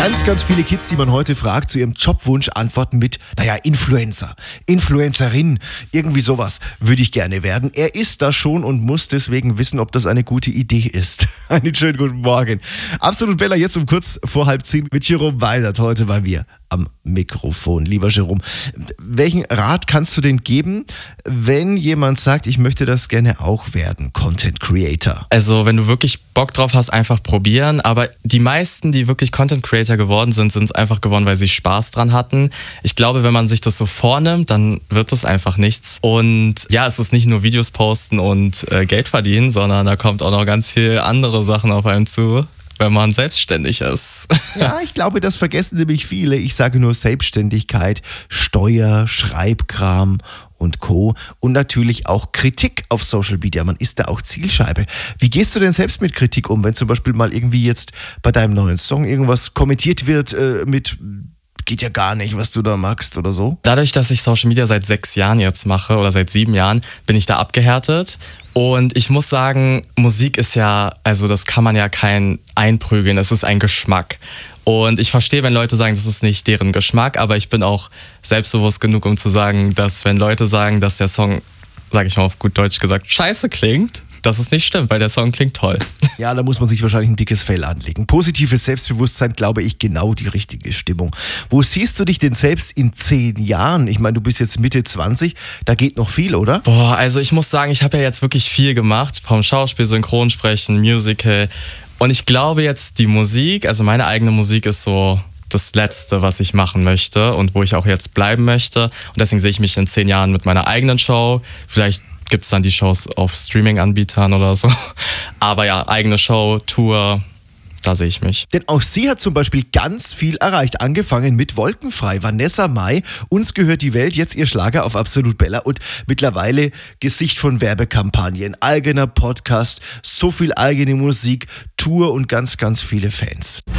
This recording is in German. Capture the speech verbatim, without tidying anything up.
Ganz, ganz viele Kids, die man heute fragt, zu ihrem Jobwunsch antworten mit, naja, Influencer, Influencerin, irgendwie sowas würde ich gerne werden. Er ist da schon und muss deswegen wissen, ob das eine gute Idee ist. Einen schönen guten Morgen. Absolut Bella, jetzt um kurz vor halb zehn mit Jerome Weidert heute bei mir am Mikrofon. Lieber Jerome, welchen Rat kannst du denn geben, wenn jemand sagt, ich möchte das gerne auch werden, Content Creator? Also wenn du wirklich Bock drauf hast, einfach probieren. Aber die meisten, die wirklich Content Creator geworden sind, sind es einfach geworden, weil sie Spaß dran hatten. Ich glaube, wenn man sich das so vornimmt, dann wird das einfach nichts. Und ja, es ist nicht nur Videos posten und äh, Geld verdienen, sondern da kommt auch noch ganz viel andere Sachen auf einen zu, wenn man selbstständig ist. Ja, ich glaube, das vergessen nämlich viele. Ich sage nur Selbstständigkeit, Steuer, Schreibkram und Co. Und natürlich auch Kritik auf Social Media. Man ist da auch Zielscheibe. Wie gehst du denn selbst mit Kritik um, wenn zum Beispiel mal irgendwie jetzt bei deinem neuen Song irgendwas kommentiert wird äh, mit geht ja gar nicht, was du da magst oder so? Dadurch, dass ich Social Media seit sechs Jahren jetzt mache oder seit sieben Jahren, bin ich da abgehärtet. Und ich muss sagen, Musik ist ja, also das kann man ja kein einprügeln, es ist ein Geschmack. Und ich verstehe, wenn Leute sagen, das ist nicht deren Geschmack, aber ich bin auch selbstbewusst genug, um zu sagen, dass wenn Leute sagen, dass der Song, sag ich mal auf gut Deutsch gesagt, scheiße klingt, dass es nicht stimmt, weil der Song klingt toll. Ja, da muss man sich wahrscheinlich ein dickes Fell anlegen. Positives Selbstbewusstsein, glaube ich, genau die richtige Stimmung. Wo siehst du dich denn selbst in zehn Jahren? Ich meine, du bist jetzt Mitte zwanzig, da geht noch viel, oder? Boah, also ich muss sagen, ich habe ja jetzt wirklich viel gemacht. Vom Schauspiel, Synchronsprechen, Musical. Und ich glaube jetzt, die Musik, also meine eigene Musik ist so das Letzte, was ich machen möchte und wo ich auch jetzt bleiben möchte. Und deswegen sehe ich mich in zehn Jahren mit meiner eigenen Show. Vielleicht gibt es dann die Shows auf Streaming-Anbietern oder so. Aber ja, eigene Show, Tour, da sehe ich mich. Denn auch sie hat zum Beispiel ganz viel erreicht. Angefangen mit Wolkenfrei, Vanessa Mai, Uns gehört die Welt, jetzt ihr Schlager auf Absolut Bella und mittlerweile Gesicht von Werbekampagnen, eigener Podcast, so viel eigene Musik, Tour und ganz, ganz viele Fans.